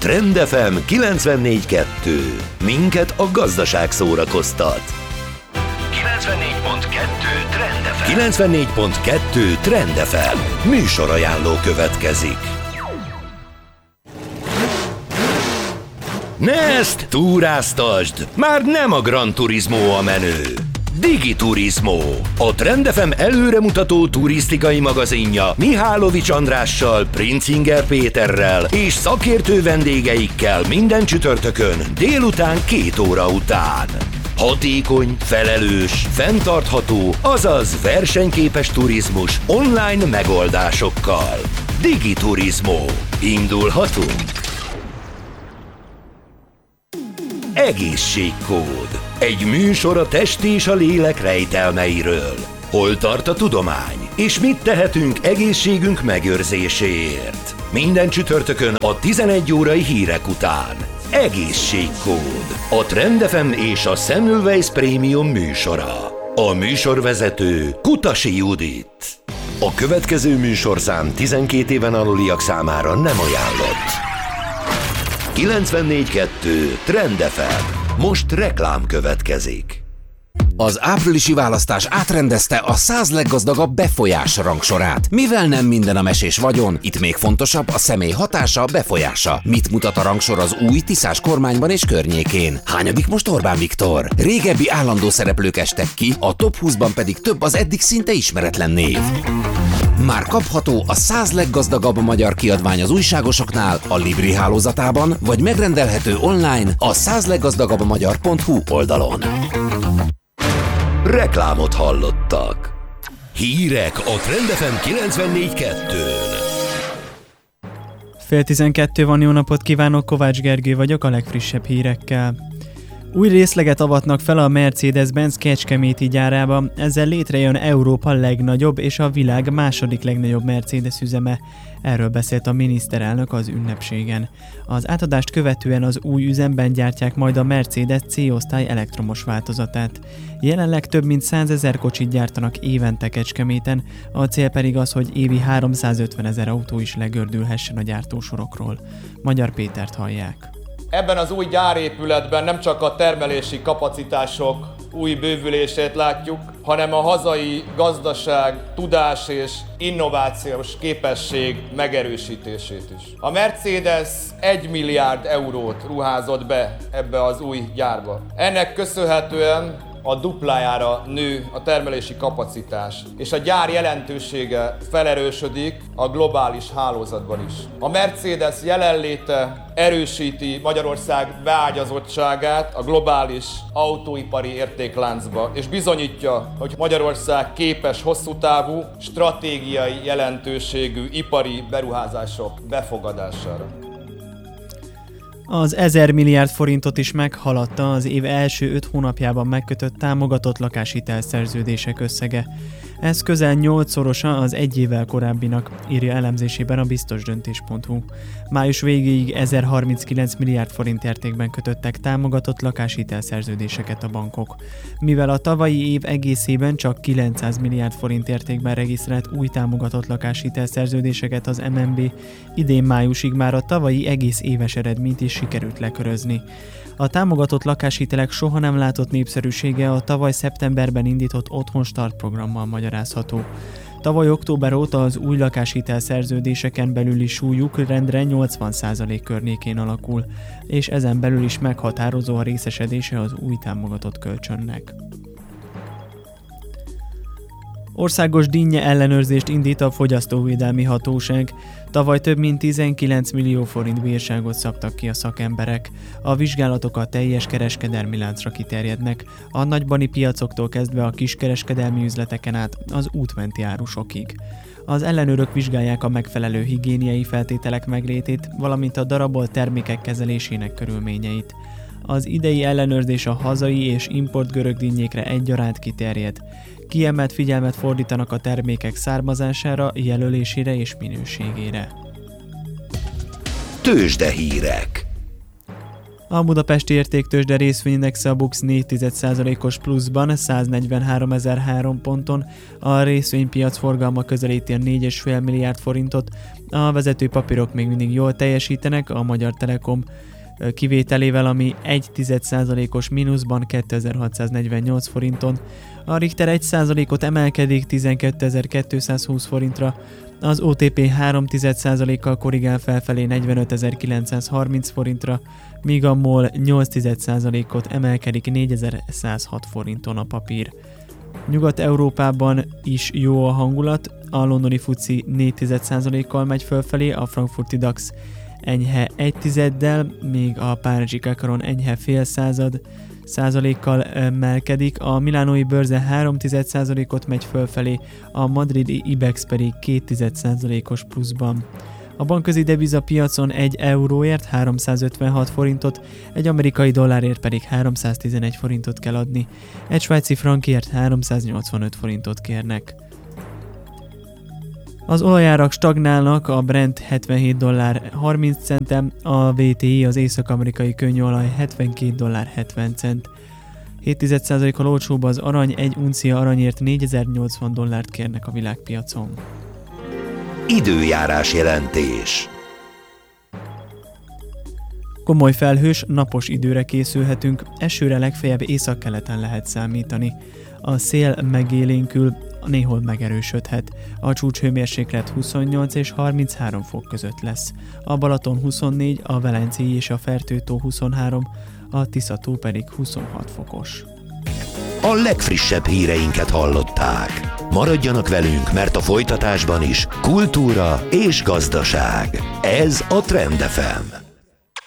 Trend FM 94.2. Minket a gazdaság szórakoztat. 94.2 Trend FM. 94.2 Trend FM. Műsorajánló következik. Ne ezt túráztasd! Már nem a Gran Turismo a menő. Digiturismo, a Trend FM előremutató turisztikai magazinja Mihálovics Andrással, Princinger Péterrel és szakértő vendégeikkel minden csütörtökön délután 2 óra után. Hatékony, felelős, fenntartható, azaz versenyképes turizmus online megoldásokkal. Digiturismo. Indulhatunk? Egészségkód. Egy műsor a test és a lélek rejtelmeiről. Hol tart a tudomány, és mit tehetünk egészségünk megőrzéséért? Minden csütörtökön a 11 órai hírek után. Egészségkód. A Trend FM és a Semmelweis Premium műsora. A műsorvezető Kutasi Judit. A következő műsorszám 12 éven aluliak számára nem ajánlott. 94.2 Trend FM. Most reklám következik. Az áprilisi választás átrendezte a 100 leggazdagabb befolyás rangsorát. Mivel nem minden a mesés vagyon, itt még fontosabb a személy hatása, befolyása. Mit mutat a rangsor az új Tiszás kormányban és környékén? Hányadik most Orbán Viktor? Régebbi állandó szereplők estek ki, a top 20-ban pedig több az eddig szinte ismeretlen név. Már kapható a 100 leggazdagabb magyar kiadvány az újságosoknál, a Libri hálózatában, vagy megrendelhető online a 100leggazdagabbmagyar.hu oldalon. Reklámot hallottak. Hírek a Trend FM 94.2-n. Fél 12 van, jó napot kívánok, Kovács Gergő vagyok a legfrissebb hírekkel. Új részleget avatnak fel a Mercedes-Benz kecskeméti gyárába, ezzel létrejön Európa legnagyobb és a világ második legnagyobb Mercedes üzeme. Erről beszélt a miniszterelnök az ünnepségen. Az átadást követően az új üzemben gyártják majd a Mercedes C-osztály elektromos változatát. Jelenleg több mint 100 000 kocsit gyártanak évente Kecskeméten, a cél pedig az, hogy évi 350 000 autó is legördülhessen a gyártósorokról. Magyar Pétert hallják. Ebben az új gyárépületben nem csak a termelési kapacitások új bővülését látjuk, hanem a hazai gazdaság, tudás és innovációs képesség megerősítését is. A Mercedes 1 milliárd eurót ruházott be ebbe az új gyárba. Ennek köszönhetően a duplájára nő a termelési kapacitás, és a gyár jelentősége felerősödik a globális hálózatban is. A Mercedes jelenléte erősíti Magyarország beágyazottságát a globális autóipari értékláncba, és bizonyítja, hogy Magyarország képes hosszú távú, stratégiai jelentőségű ipari beruházások befogadására. Az 1000 milliárd forintot is meghaladta az év első 5 hónapjában megkötött támogatott lakáshitelszerződések összege. Ez közel 8-szorosa az egy évvel korábbinak, írja elemzésében a biztosdöntés.hu. Május végéig 1039 milliárd forint értékben kötöttek támogatott lakáshitelszerződéseket a bankok. Mivel a tavalyi év egészében csak 900 milliárd forint értékben regisztrált új támogatott lakáshitelszerződéseket az MNB, idén májusig már a tavalyi egész éves eredményt is sikerült lekörözni. A támogatott lakáshitelek soha nem látott népszerűsége a tavaly szeptemberben indított Otthon Start programmal magyarázható. Tavaly október óta az új lakáshitel szerződéseken belüli súlyuk rendre 80% környékén alakul, és ezen belül is meghatározó a részesedése az új támogatott kölcsönnek. Országos dinnye ellenőrzést indít a Fogyasztóvédelmi Hatóság. Tavaly több mint 19 millió forint bírságot szabtak ki a szakemberek. A vizsgálatok a teljes kereskedelmi láncra kiterjednek, a nagybani piacoktól kezdve a kiskereskedelmi üzleteken át az útmenti árusokig. Az ellenőrök vizsgálják a megfelelő higiéniai feltételek meglétét, valamint a darabolt termékek kezelésének körülményeit. Az idei ellenőrzés a hazai és import görögdinnyékre egyaránt kiterjed. Kiemelt figyelmet fordítanak a termékek származására, jelölésére és minőségére. Tőzsdehírek. A budapesti értéktőzsde részvényindexe a BUX 0,4%-os pluszban 143.003 ponton, a részvénypiac forgalma közelíti a 4,5 milliárd forintot, a vezető papírok még mindig jól teljesítenek, a Magyar Telekom kivételével, ami 1,1%-os mínuszban 2648 forinton, a Richter 1%-ot emelkedik 12.220 forintra, az OTP 3,1%-kal korrigál felfelé 45.930 forintra, míg a MOL 8,1%-ot emelkedik 4.106 forinton a papír. Nyugat-Európában is jó a hangulat, a londoni FTSE 4,1%-kal megy fölfelé, a frankfurti DAX enyhe 1,1-del, míg a párizsi Kakaron enyhe 0,5%-kal emelkedik, a milánói bőrze 3,1%-ot megy fölfelé, a madridi IBEX pedig 2,1%-os pluszban. A bankközi devizapiacon 1 euróért 356 forintot, egy amerikai dollárért pedig 311 forintot kell adni, egy svájci frankért 385 forintot kérnek. Az olajárak stagnálnak, a Brent $77.30, a WTI, az észak-amerikai könnyűolaj $72.70. 0,7%-kal olcsóbb az arany, egy uncia aranyért $4080 kérnek a világpiacon. Időjárás jelentés. Komoly felhős, napos időre készülhetünk, esőre legfeljebb északkeleten lehet számítani. A szél megélénkül, néhol megerősödhet. A csúcshőmérséklet 28 és 33 fok között lesz. A Balaton 24, a Velencei és a Fertőtó 23, a Tisza-tó pedig 26 fokos. A legfrissebb híreinket hallották. Maradjanak velünk, mert a folytatásban is kultúra és gazdaság. Ez a Trend FM.